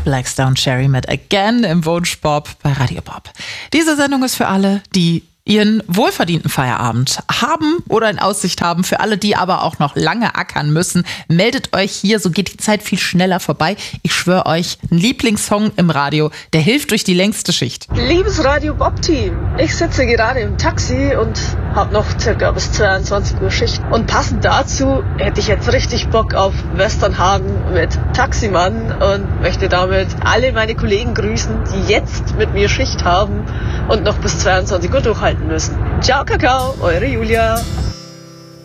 Blackstone Cherry mit Again im Wunschpop bei Radio Pop. Diese Sendung ist für alle, die ihren wohlverdienten Feierabend haben oder in Aussicht haben. Für alle, die aber auch noch lange ackern müssen, meldet euch hier, so geht die Zeit viel schneller vorbei. Ich schwöre euch, ein Lieblingssong im Radio, der hilft durch die längste Schicht. Liebes Radio Bob-Team, ich sitze gerade im Taxi und habe noch circa bis 22 Uhr Schicht. Und passend dazu hätte ich jetzt richtig Bock auf Westernhagen mit Taximann und möchte damit alle meine Kollegen grüßen, die jetzt mit mir Schicht haben und noch bis 22 Uhr durchhalten müssen. Ciao, Kakao, eure Julia.